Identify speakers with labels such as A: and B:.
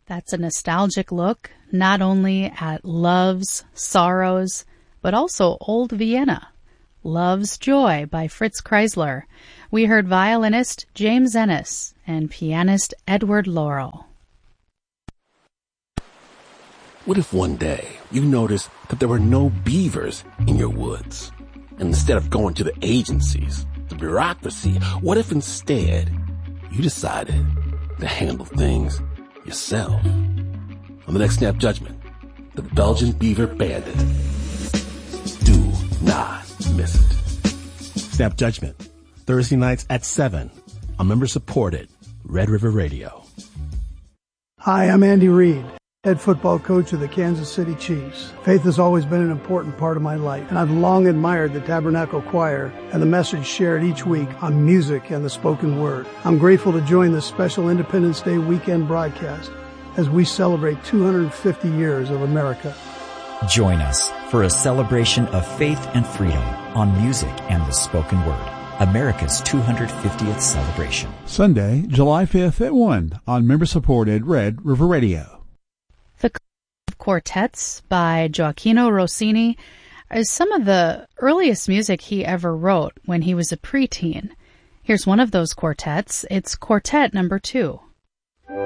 A: That's a nostalgic look, not only at loves, sorrows, but also old Vienna. Love's Joy by Fritz Kreisler. We heard violinist James Ennis and pianist Edward Laurel.
B: What if one day you noticed that there were no beavers in your woods? And instead of going to the agencies, the bureaucracy, what if instead you decided to handle things yourself? On the next Snap Judgment, the Belgian Beaver Bandit. Do not miss it.
C: Snap Judgment, Thursday nights at 7 on member-supported Red River Radio.
D: Hi, I'm Andy Reid, head football coach of the Kansas City Chiefs. Faith has always been an important part of my life, and I've long admired the Tabernacle Choir and the message shared each week on music and the spoken word. I'm grateful to join this special Independence Day weekend broadcast as we celebrate 250 years of America.
E: Join us for a celebration of faith and freedom on music and the spoken word. America's 250th celebration.
F: Sunday, July 5th at 1 on member-supported Red River Radio.
A: The Quartets by Gioacchino Rossini is some of the earliest music he ever wrote when he was a preteen. Here's one of those quartets. It's Quartet number 2.